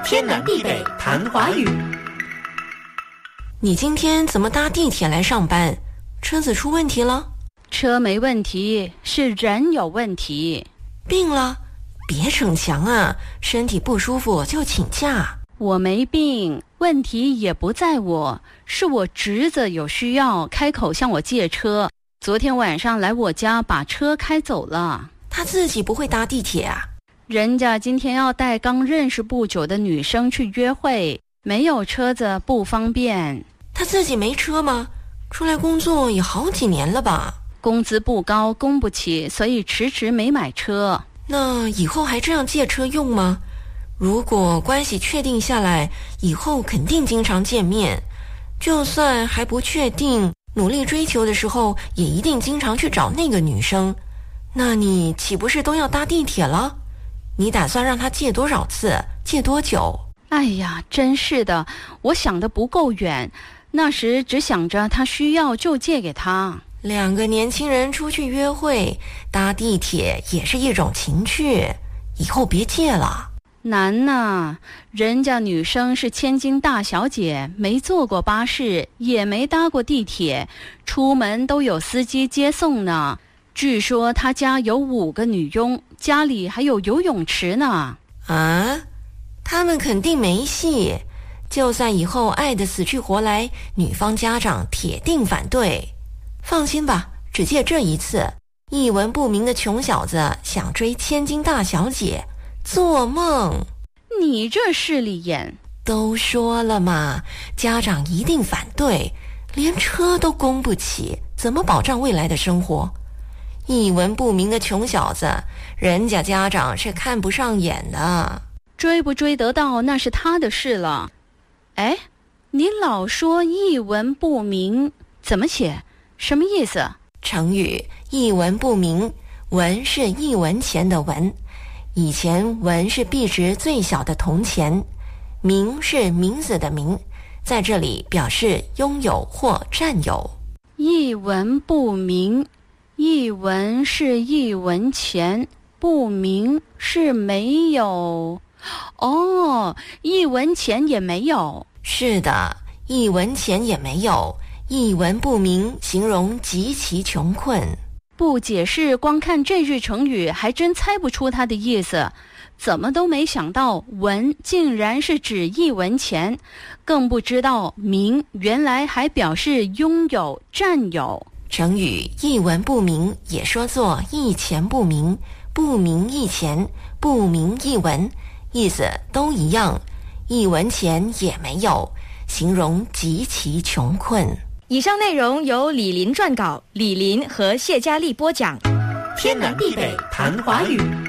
天南地北谈华语。 你今天怎么搭地铁来上班？车子出问题了？ 车没问题，是人有问题。 病了？别逞强啊，身体不舒服就请假。 我没病，问题也不在我，是我侄子有需要，开口向我借车。昨天晚上来我家把车开走了。 他自己不会搭地铁啊？ 人家今天要带刚认识不久的女生去约会，没有车子不方便。 他自己没车吗？出来工作也好几年了吧？ 工资不高，供不起，所以迟迟没买车。 那以后还这样借车用吗？如果关系确定下来，以后肯定经常见面。就算还不确定，努力追求的时候，也一定经常去找那个女生。那你岂不是都要搭地铁了？你打算让他借多少次？借多久？ 哎呀，真是的，我想得不够远。那时只想着他需要就借给他。 两个年轻人出去约会，搭地铁也是一种情趣，以后别借了。 难呐，人家女生是千金大小姐，没坐过巴士，也没搭过地铁，出门都有司机接送呢。据说她家有5个女佣，家里还有游泳池呢。 啊？他们肯定没戏，就算以后爱得死去活来，女方家长铁定反对。放心吧，只借这一次。一文不名的穷小子想追千金大小姐，做梦！ 你这势利眼！ 都说了嘛，家长一定反对，连车都供不起，怎么保障未来的生活？一文不名的穷小子，人家家长是看不上眼的。 追不追得到那是他的事了。哎，你老说一文不名，怎么写？什么意思？ 成语一文不名，文是1文钱的文，以前文是币值最小的铜钱，名是名字的名，在这里表示拥有或占有。 一文不名，一文是1文钱，不名是没有。哦，1文钱也没有。 是的，1文钱也没有，一文不名形容极其穷困。 不解释，光看这句成语还真猜不出它的意思。怎么都没想到文竟然是指1文钱，更不知道名原来还表示拥有占有。 成语一文不名也说作一钱不名，不名一钱，不名一文，意思都一样，1文钱也没有，形容极其穷困。 以上内容由李林撰稿，李林和谢佳丽播讲。 天南地北谈华语。